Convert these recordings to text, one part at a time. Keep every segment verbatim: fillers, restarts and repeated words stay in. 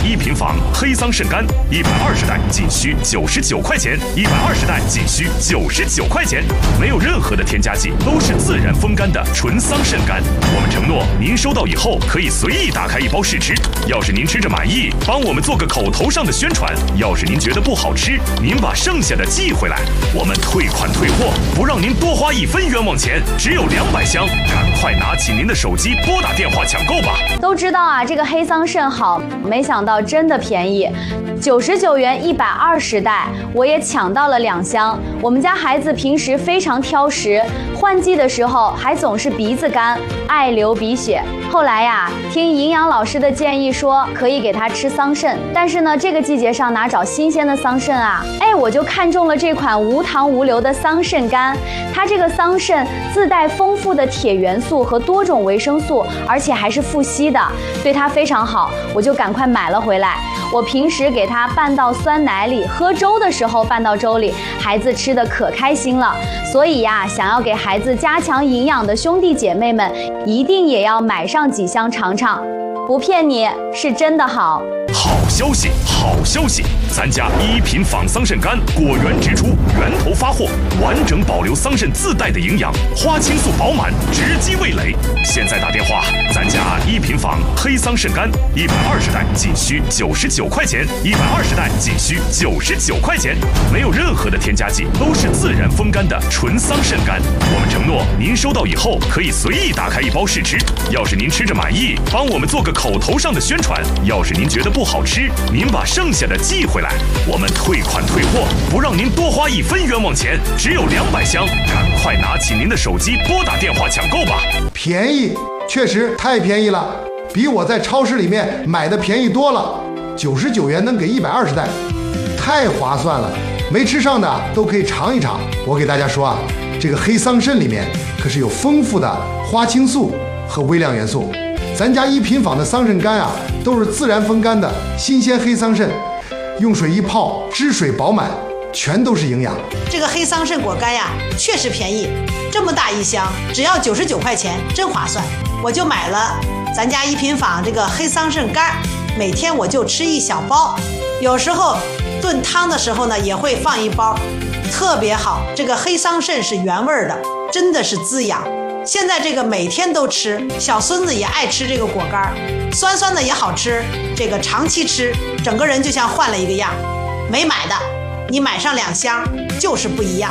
一品坊黑桑葚干，一百二十袋仅需九十九块钱，一百二十袋仅需九十九块钱，没有任何的添加剂，都是自然风干的纯桑葚干。我们承诺，您收到以后可以随意打开一包试吃。要是您吃着满意，帮我们做个口头上的宣传；要是您觉得不好吃，您把剩下的寄回来，我们退款退货，不让您多花一分冤枉钱。只有两百箱，赶快拿起您的手机拨打电话抢购吧。 都知道啊，这个黑桑葚好，没想到真的便宜，九十九元一百二十袋，我也抢到了两箱。我们家孩子平时非常挑食，换季的时候还总是鼻子干，爱流鼻血。后来呀，听营养老师的建议说可以给他吃桑葚，但是呢，这个季节上哪找新鲜的桑葚啊？哎，我就看中了这款无糖无硫的桑葚干，它这个桑葚自带丰富的铁元素和多种维生素，而且还是富硒的，对它非常好，我就赶快买了回来。我平时给它拌到酸奶里，喝粥的时候拌到粥里，孩子吃的可开心了。所以呀，想要给孩子加强营养的兄弟姐妹们，一定也要买上几箱尝尝，不骗你，是真的好。 好消息，好消息！咱家一品坊桑葚干果园直出，源头发货，完整保留桑葚自带的营养，花青素饱满，直击味蕾。现在打电话，咱家一品坊黑桑葚干一百二十袋仅需九十九块钱，一百二十袋仅需九十九块钱，没有任何的添加剂，都是自然风干的纯桑葚干。我们承诺，您收到以后可以随意打开一包试吃。要是您吃着满意，帮我们做个口头上的宣传；要是您觉得不好吃，您把剩下的寄回来，我们退款退货，不让您多花一分冤枉钱。只有两百箱，赶快拿起您的手机拨打电话抢购吧。 便宜，确实太便宜了，比我在超市里面买的便宜多了。九十九元能给一百二十袋，太划算了。没吃上的都可以尝一尝。我给大家说啊，这个黑桑葚里面可是有丰富的花青素和微量元素。咱家一品坊的桑葚干啊，都是自然风干的新鲜黑桑葚，用水一泡，汁水饱满，全都是营养。 这个黑桑葚果干呀，确实便宜，这么大一箱，只要九十九块钱，真划算。我就买了咱家一品坊这个黑桑葚干，每天我就吃一小包，有时候炖汤的时候呢，也会放一包，特别好。这个黑桑葚是原味的，真的是滋养。现在这个每天都吃，小孙子也爱吃这个果干，酸酸的也好吃，这个长期吃，整个人就像换了一个样。没买的，你买上两箱就是不一样。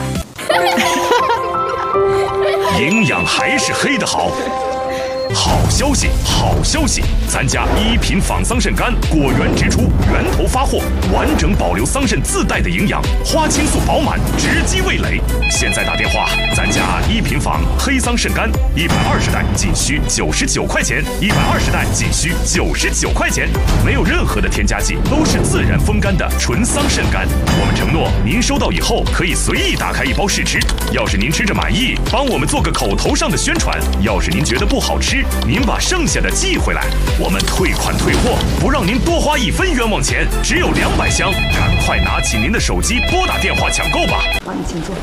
营养还是黑的好。好消息，好消息！咱家一品坊桑葚干果园直出，源头发货，完整保留桑葚自带的营养，花青素饱满，直击味蕾。现在打电话，咱家一品坊黑桑葚干一百二十袋仅需九十九块钱，一百二十袋仅需九十九块钱，没有任何的添加剂，都是自然风干的纯桑葚干。我们承诺，您收到以后可以随意打开一包试吃。要是您吃着满意，帮我们做个口头上的宣传；要是您觉得不好吃，您把剩下的寄回来，我们退款退货，不让您多花一分冤枉钱。只有两百箱，赶快拿起您的手机拨打电话抢购吧。 帮你请坐。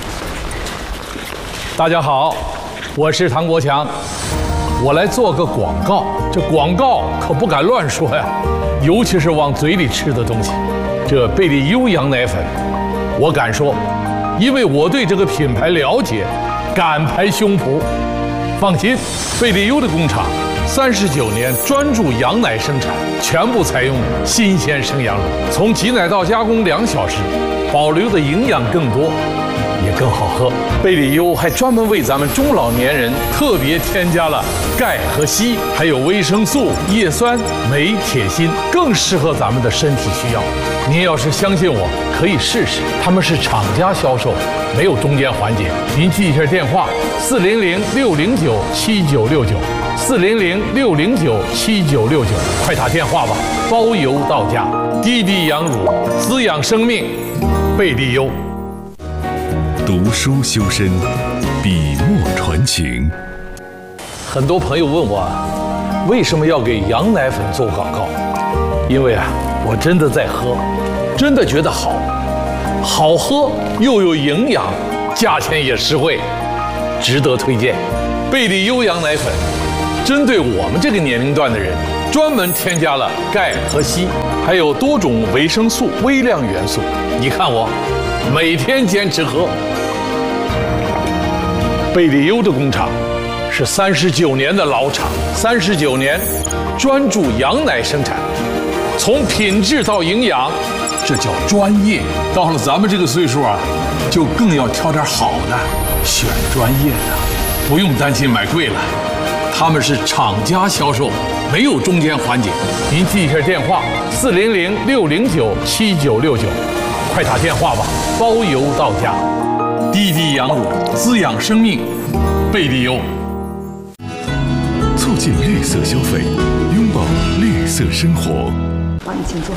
大家好，我是唐国强，我来做个广告。这广告可不敢乱说呀，尤其是往嘴里吃的东西。这贝利优羊奶粉，我敢说，因为我对这个品牌了解，敢拍胸脯。放心，贝利优的工厂三十九年专注羊奶生产，全部采用新鲜生羊乳，从挤奶到加工两小时，保留的营养更多，也更好喝。贝利优还专门为咱们中老年人特别添加了钙和硒，还有维生素、叶酸、镁、铁、锌，更适合咱们的身体需要。您要是相信我，可以试试。他们是厂家销售，没有中间环节。您记一下电话：四零零六零九七九六九，四零零六零九七九六九，快打电话吧，包邮到家。滴滴羊乳，滋养生命，贝利优。 读书修身，笔墨传情。 很多朋友问我，为什么要给羊奶粉做广告？因为啊，我真的在喝，真的觉得好，好喝又有营养，价钱也实惠，值得推荐。贝利优羊奶粉，针对我们这个年龄段的人， 专门添加了钙和硒，还有多种维生素、微量元素。你看我，每天坚持喝。贝利优的工厂是三十九年的老厂，三十九年专注羊奶生产，从品质到营养，这叫专业。到了咱们这个岁数啊，就更要挑点好的，选专业的，不用担心买贵了。他们是厂家销售，没有中间环节。您记一下电话：四零零六零九七九六九，快打电话吧，包邮到家。滴滴羊乳滋养生命，贝利优。 促进绿色消费，拥抱绿色生活。 帮你请坐。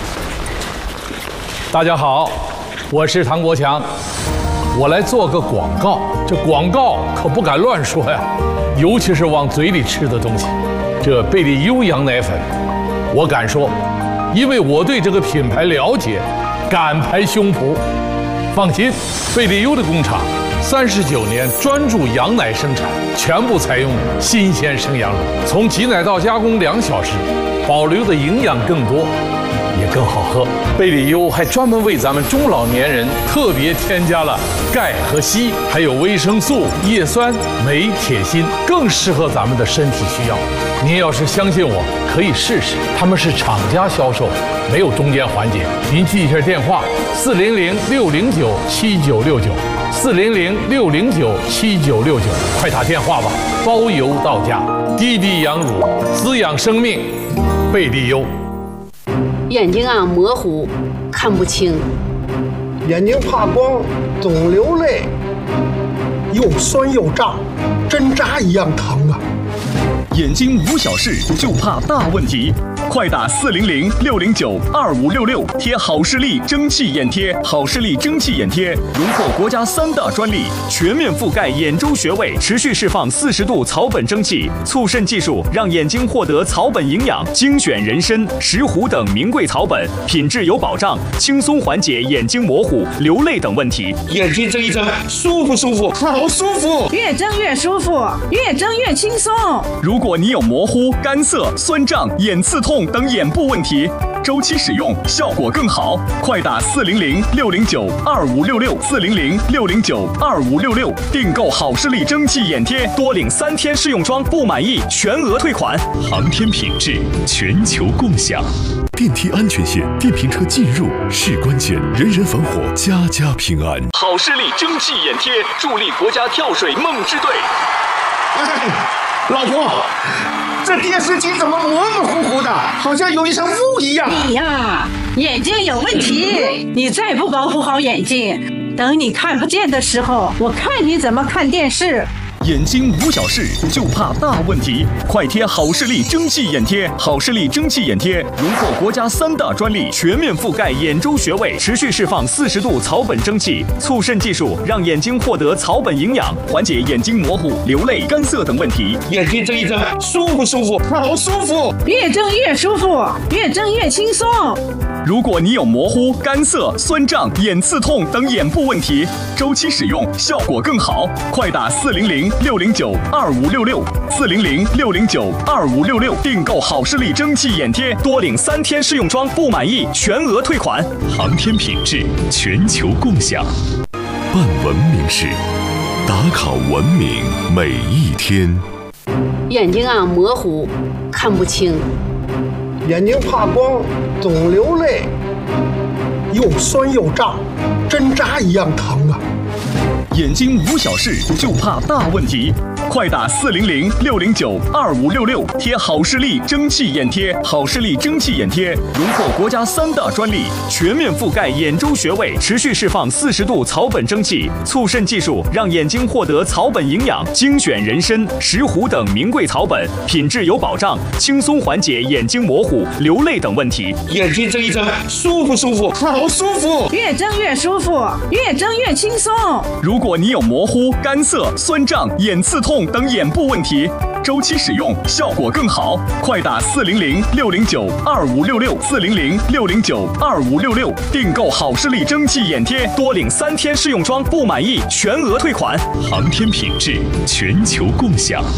大家好，我是唐国强，我来做个广告。这广告可不敢乱说呀，尤其是往嘴里吃的东西。这贝利优羊奶粉，我敢说，因为我对这个品牌了解，敢拍胸脯。放心，贝利优的工厂三十九年专注羊奶生产，全部采用新鲜生羊乳，从挤奶到加工两小时，保留的营养更多，也更好喝。贝利优还专门为咱们中老年人特别添加了钙和硒，还有维生素、叶酸、镁、铁、锌，更适合咱们的身体需要。您要是相信我，可以试试。他们是厂家销售，没有中间环节。您记一下电话：四零零六零九七九六九，四零零六零九七九六九，快打电话吧，包邮到家。滴滴羊乳滋养生命，贝利优。 眼睛啊模糊，看不清， 眼睛怕光，总流泪，又酸又胀，针扎一样疼啊！ 眼睛无小事，就怕大问题。快打四零零六零九二五六六，贴好视力蒸汽眼贴。好视力蒸汽眼贴荣获国家三大专利，全面覆盖眼周穴位，持续释放四十度草本蒸汽，促渗技术让眼睛获得草本营养，精选人参、石斛等名贵草本，品质有保障，轻松缓解眼睛模糊、流泪等问题。 眼睛睁一睁，舒服舒服，好舒服， 越睁越舒服，越睁越轻松。 如果你有模糊、干涩、酸胀、眼刺痛等眼部问题，周期使用效果更好。快打四零零六零九二五六六，四零零六零九二五六六，订购好视力蒸汽眼贴，多领三天试用装，不满意全额退款。 航天品质，全球共享。 电梯安全线，电瓶车进入是关键，人人防火，家家平安。 好视力蒸汽眼贴，助力国家跳水梦之队。 哎，老婆，这电视机怎么模模糊糊的，好像有一层雾一样？ 你呀，眼睛有问题，你再不保护好眼睛，等你看不见的时候，我看你怎么看电视。 眼睛无小事，就怕大问题。快贴好视力蒸汽眼贴。好视力蒸汽眼贴荣获国家三大专利，全面覆盖眼周穴位，持续释放四十度草本蒸汽，促渗技术让眼睛获得草本营养，缓解眼睛模糊、流泪、干涩等问题。 眼睛睁一睁，舒服舒服，好舒服， 越睁越舒服，越睁越轻松。 如果你有模糊、干涩、酸胀、眼刺痛等眼部问题，周期使用效果更好。快打四零零六零九二五六六，四零零六零九二五六六，订购好视力蒸汽眼贴，多领三天试用装，不满意全额退款。 航天品质，全球共享。 办文明事，打卡文明每一天。 眼睛啊模糊，看不清， 眼睛怕光，总流泪，又酸又胀，针扎一样疼啊！ 眼睛无小事，就怕大问题。快打四零零六零九二五六六，贴好视力蒸汽眼贴。好视力蒸汽眼贴荣获国家三大专利，全面覆盖眼周穴位，持续释放四十度草本蒸汽，促渗技术让眼睛获得草本营养，精选人参、石斛等名贵草本，品质有保障，轻松缓解眼睛模糊、流泪等问题。 眼睛睁一睁，舒服舒服，好舒服， 越睁越舒服，越睁越轻松。 如果你有模糊、干涩、酸胀、眼刺痛等眼部问题，周期使用效果更好。快打四零零六零九二五六六，四零零六零九二五六六，订购好视力蒸汽眼贴，多领三天试用装，不满意全额退款。 航天品质，全球共享。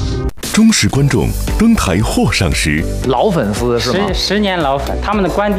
忠实观众登台或赏识， 老粉丝是吗？ 十十年老粉，他们的观点。